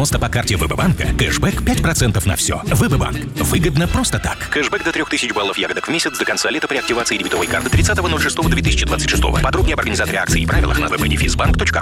пожалуйста, по карте ВТБ-банка кэшбэк 5% на все. ВТБ-банк. Выгодно просто так. Кэшбэк до 3000 баллов ягодок в месяц до конца лета при активации дебетовой карты 30.06.2026. Подробнее об организаторе акции и правилах на www.benefisbank.ru.